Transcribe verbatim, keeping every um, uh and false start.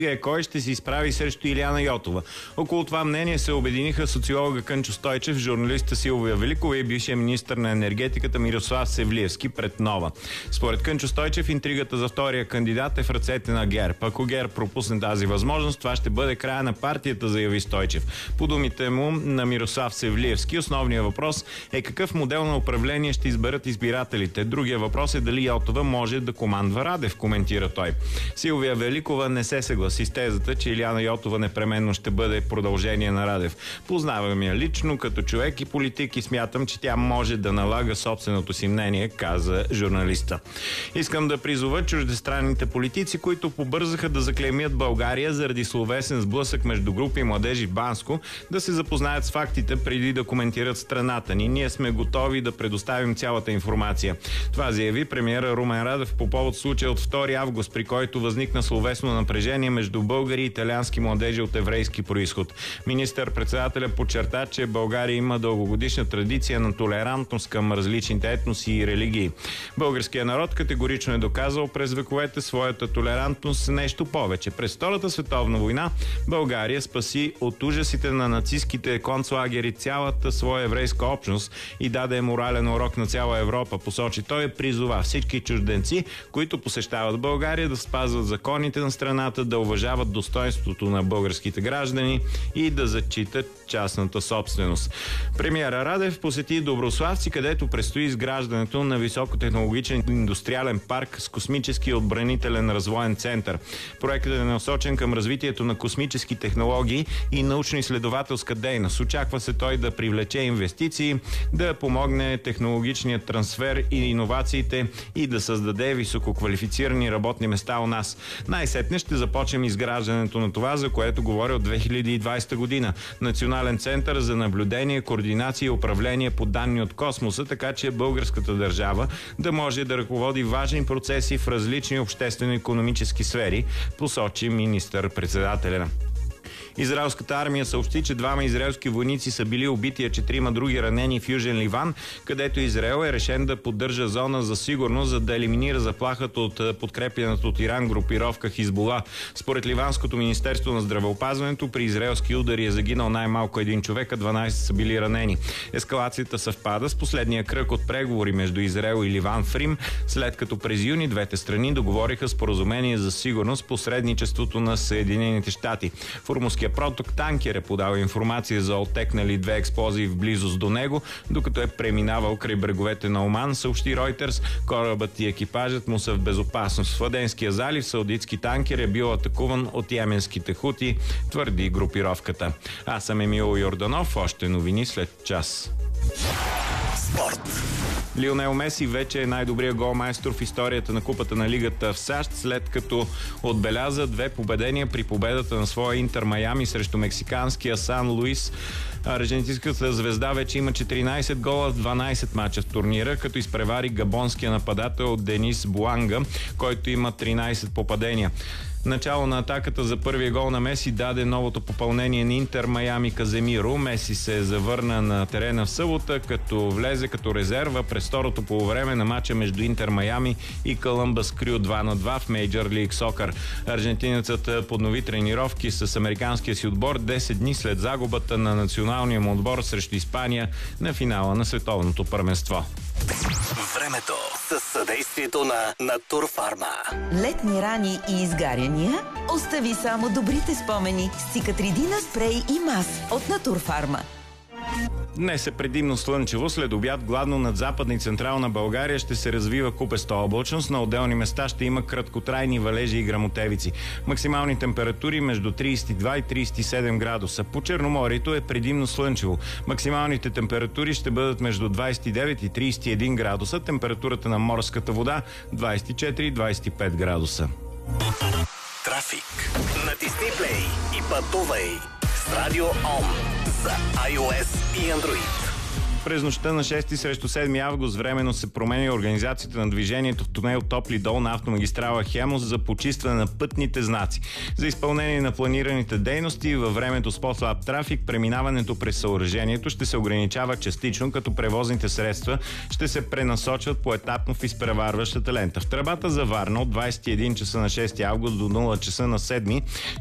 е кой ще се изправи срещу Илияна Йотова. Около това мнение се обединиха социолога Кънчо Стойчев, журналиста Силвия Великова и бившия министър на енергетиката Мирослав Севлиевски пред Нова. Според Кънчо Стойчев, интригата за втория кандидат е в ръцете на ГЕРБ. Ако ГЕРБ пропусне тази възможност, това ще бъде края на партията, заяви Стойчев. По думите му на Мирослав Севлиевски, основният въпрос е какъв модел на управление ще изберат избирателите. Другия въпрос е дали Йотова може да командва Радев, коментира той. Силвия Великова не се съгласи с тезата, че Илияна Йотова непременно ще бъде продължение на Радев. Познавам я лично като човек и политик и смятам, че тя може да налага собственото си мнение, каза журналиста. Искам да призова чуждестранните политици, които побързаха да заклеймят България заради словесен сблъсък между групи младежи в Банско, да се запознаят с фактите преди да коментират страната ни. Ние сме готови да предоставим цялата информация. Това заяви премиера Румен Радев по повод случая от втори август, при който възникна словесно напрежение между българи и италиански младежи от еврейски произход. Министър-председателя подчерта, че България има дългогодишна традиция на толерантност към различните етноси и религии. Българският народ категорично е доказал през вековете своята толерантност нещо повече. През Втората световна война България спаси от ужасите на нацистските концлагери цялата своя еврейска общност и даде морален урок на цяла Европа. Посочи той, призова всички чужденци, които посещават България, да спазват законите на страната, да уважават достоинството на българските граждани и да зачитат частната собственост. Премиера Радев посети Доброславци, където предстои изграждането на високотехнологичен индустриален парк с космически и отбранителен развоен център. Проектът е насочен към развитието на космически технологии и научно-изследователска дейност. Очаква се той да привлече инвестиции, да помогне технологичния трансфер и иновациите и да създаде висококвалифицирани работни места у нас. Най-сетне ще започнем изграждането на това, за което говоря от две хиляди и двадесета година. Национален център за наблюдение, координация и управление по данни от космоса, така че българската държава да може да ръководи важни процеси в различни обществено-икономически сфери, посочи министър-председателя. Израелската армия съобщи, че двама израелски войници са били убити, а четирима други ранени в Южен Ливан, където Израел е решен да поддържа зона за сигурност, за да елиминира заплахата от подкрепяната от Иран групировка Хизбула. Според Ливанското министерство на здравеопазването, при израелски удари е загинал най-малко един човек, а дванадесет са били ранени. Ескалацията съвпада с последния кръг от преговори между Израел и Ливан в Рим, след като през юни двете страни договориха споразумение за сигурност посредничеството на Съединените щати. Формуския проток танкер е подал информация за оттекнали две експлозии в близост до него, докато е преминавал край бреговете на Оман, съобщи Ройтерс. Корабът и екипажът му са в безопасност. В Аденския залив саудитски танкер е бил атакуван от йеменските хути, твърди групировката. Аз съм Емил Йорданов, още новини след час. Спорт. Лионел Меси вече е най-добрият голмайстор в историята на Купата на Лигата в САЩ, след като отбеляза две победения при победата на своя Интер Майами срещу мексиканския Сан Луис. Аржентинската звезда вече има четиринадесет гола в дванадесет мача в турнира, като изпревари габонския нападател Денис Буанга, който има тринадесет попадения. Начало на атаката за първия гол на Меси даде новото попълнение на Интер Майами Каземиро. Меси се завърна на терена в събота, като влезе като резерва през второто полувреме на матча между Интер Майами и Колумбас Крю два на два в Мейджор Лиг Сокър. Аржентинецът поднови тренировки с американския си отбор десет дни след загубата на националния му отбор срещу Испания на финала на световното първенство. Времето със съдействието на Натурфарма. Летни рани и изгаряния? Остави само добрите спомени с Цикатридина спрей и мас от Натурфарма. Днес е предимно слънчево, след обяд гладно над Западна и Централна България ще се развива купеста облачност, на отделни места ще има краткотрайни валежи и гръмотевици. Максимални температури между тридесет и два и тридесет и седем градуса. По Черноморието е предимно слънчево. Максималните температури ще бъдат между двадесет и девет и тридесет и един градуса. Температурата на морската вода двадесет и четири и двадесет и пет градуса. Трафик. Натисни плей и пътувай с Радио Ом за iOS и Android. През нощта на шести срещу седми август временно се променя организацията на движението в тунел Топли дол на автомагистрала Хемус за почистване на пътните знаци. За изпълнение на планираните дейности във времето с по-слаб трафик, преминаването през съоръжението ще се ограничава частично, като превозните средства ще се пренасочват поетапно в изпреварващата лента. В тръбата за Варна от двадесет и един часа на шести август до нула часа на седми